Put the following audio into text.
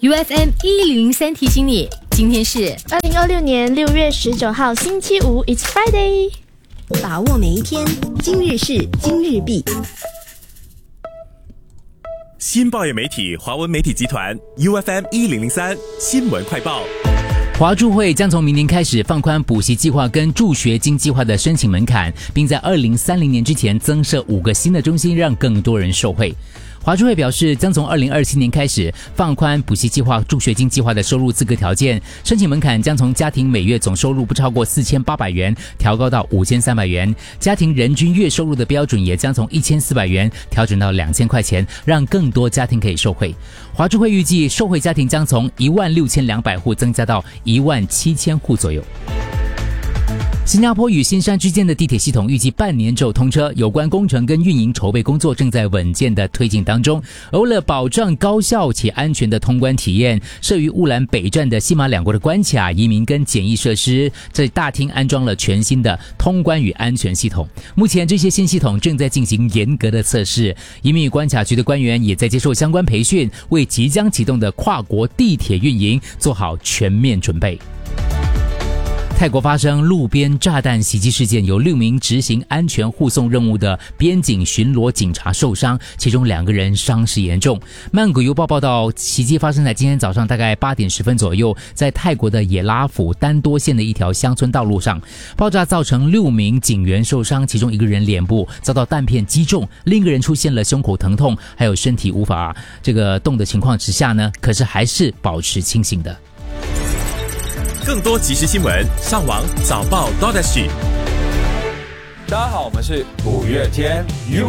UFM 1003提醒你，今天是 2026年6月19号星期五 ，It's Friday。 把握每一天，今日事今日毕。 新报业媒体华文媒体集团 UFM 1003新闻快报。 华助会将从明年开始放宽补习计划跟助学金计划的申请门槛，并在2030年之前增设5个新的中心，让更多人受惠。华助会表示，将从2027年开始放宽补习计划、助学金计划的收入资格条件，申请门槛将从家庭每月总收入不超过4800元调高到5300元，家庭人均月收入的标准也将从1400元调整到2000块钱，让更多家庭可以受惠。华助会预计，受惠家庭将从16200户增加到17000户左右。新加坡与新山之间的地铁系统预计半年之后通车，有关工程跟运营筹备工作正在稳健的推进当中。而为了保障高效且安全的通关体验，设于乌兰北站的西马两国的关卡、移民跟检疫设施，在大厅安装了全新的通关与安全系统。目前这些新系统正在进行严格的测试，移民与关卡局的官员也在接受相关培训，为即将启动的跨国地铁运营做好全面准备。泰国发生路边炸弹袭击事件，有6名执行安全护送任务的边境巡逻警察受伤，其中2个人伤势严重。曼谷邮报报道，袭击发生在今天早上大概8点10分左右，在泰国的野拉府丹多县的一条乡村道路上，爆炸造成6名警员受伤，其中1个人脸部遭到弹片击中，另1个人出现了胸口疼痛，还有身体无法动的情况之下呢，可是还是保持清醒的。 更多即时新闻，上网早报 .SG。 大家好，我们是5月天。